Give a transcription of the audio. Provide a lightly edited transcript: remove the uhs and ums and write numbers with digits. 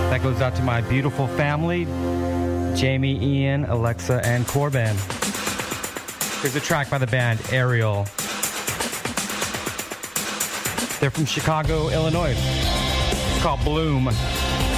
That goes out to my beautiful family, Jamie, Ian, Alexa, and Corbin. Here's a track by the band Ariel. They're from Chicago, Illinois. It's called Bloom.